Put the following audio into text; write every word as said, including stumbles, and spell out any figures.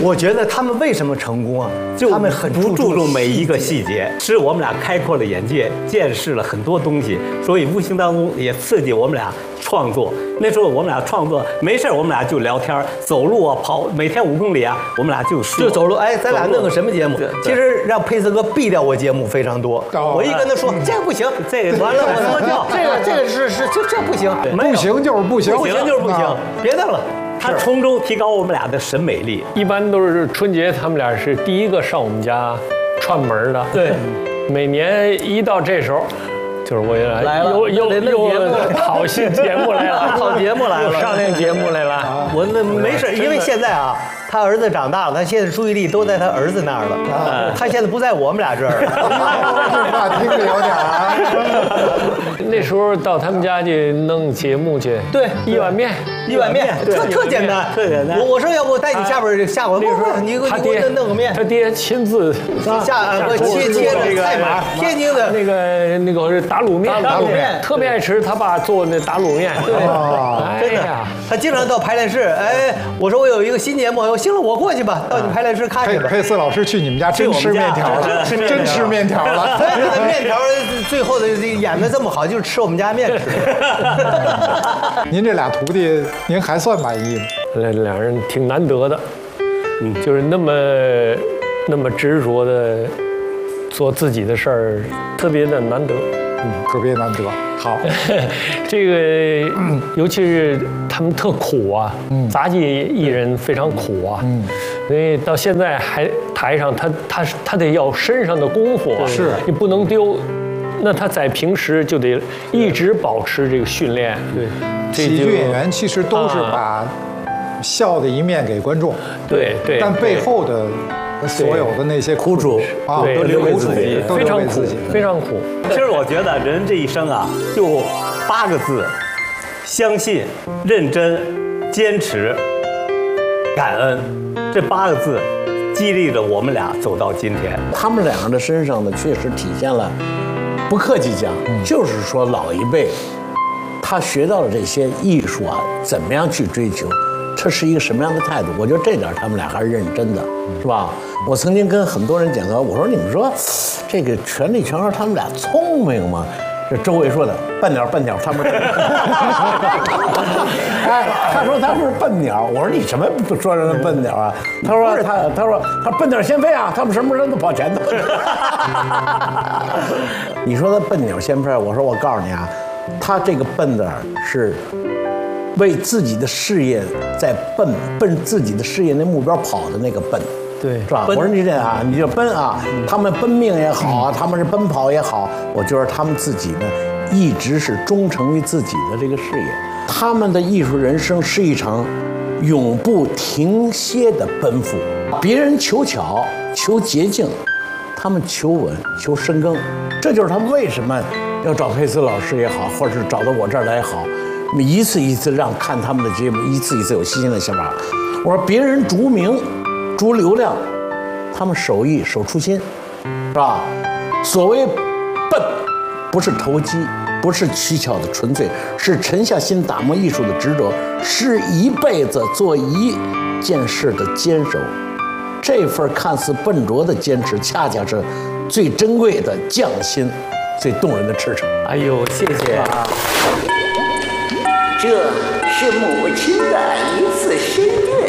我觉得他们为什么成功啊？ 就他们很不注重每一个细节。 细节，使我们俩开阔了眼界，见识了很多东西，所以无形当中也刺激我们俩创作。那时候我们俩创作没事，我们俩就聊天，走路啊，跑，每天五公里啊，我们俩就说就走路。哎，咱俩弄个什么节目？其实让佩斯哥毙掉我节目非常多。我一跟他说这个不行， 这个完了我说叫这个这个是是这这不行， 不行就是不行， 不行就是不行，别弄了。 他从中提高我们俩的审美力。 一般都是春节，他们俩是第一个上我们家串门的。 对， 每年一到这时候，就是我来了又又得弄节目又考新节目来了， 考节目来了， 上那节目来了。 我那没事，因为现在啊，他儿子长大了，他现在注意力都在他儿子那儿了，他现在不在我们俩这儿。 这话听着有点啊。 那时候到他们家去弄节目去， 对， 一碗面， 一碗面，特特简单， 特简单。 我我说要不我带你下边下馆，不不，你给我他爹弄个面， 他爹亲自下我切切的菜码，天津的那个那个打卤面， 打卤面特别爱吃他爸做那打卤面。 对，真的，他经常到排练室，哎，我说我有一个新节目，我行了，我过去吧，到你排练室看去吧。 佩斯老师去你们家真吃面条了，真吃面条了。 面条最后的演的这么好，就是吃我们家面吃。 您这俩徒弟，您还算满意吗？ 那两人挺难得的，嗯，就是那么那么执着的做自己的事儿，特别的难得， 嗯，特别难得。好， 这个、嗯、尤其是他们特苦啊，嗯，杂技艺人非常苦啊，嗯，所以到现在还台上他他他得要身上的功夫啊， 是你不能丢。那他在平时就得一直保持这个训练。对， 喜剧演员其实都是把笑的一面给观众， 对对， 但背后的所有的那些苦楚啊， 都留给自己， 都留给自己， 非常苦。 其实我觉得人这一生啊，就八个字：相信、认真、坚持、感恩。这八个字激励着我们俩走到今天。 他们两个的身上呢，确实体现了。不客气讲，就是说老一辈，他学到了这些艺术啊，怎么样去追求，这是一个什么样的态度？我觉得这点他们俩还是认真的，是吧？我曾经跟很多人讲过，我说你们说，这个全力全说他们俩聪明吗？这周围说的笨鸟笨鸟，他们，哎，他说他们是笨鸟，我说你什么不说人家笨鸟啊？他说他他说他笨鸟先飞啊，他们什么人都跑前头。你说他笨鸟先飞，我说我告诉你啊，他这个笨字是为自己的事业在奔奔自己的事业那目标跑的那个奔。 对， 是吧？我说你这啊，你就奔啊，他们奔命也好啊，他们是奔跑也好，我觉得他们自己呢，一直是忠诚于自己的这个事业。他们的艺术人生是一场永不停歇的奔赴。别人求巧、求捷径，他们求稳、求深耕。这就是他们为什么要找佩斯老师也好，或者是找到我这儿来也好，一次一次让看他们的节目，一次一次有新鲜的想法。我说别人逐名。逐流量，他们守艺守初心，是吧？所谓笨，不是投机，不是取巧的纯粹，是沉下心打磨艺术的执着，是一辈子做一件事的坚守。这份看似笨拙的坚持，恰恰是最珍贵的匠心，最动人的赤诚。 哎呦，谢谢啊！ 这是母亲的一次心愿。